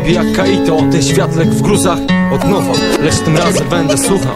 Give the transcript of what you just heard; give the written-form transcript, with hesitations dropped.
Jak Kaito, ten światlek w gruzach od nowa, lecz tym razem będę słuchał.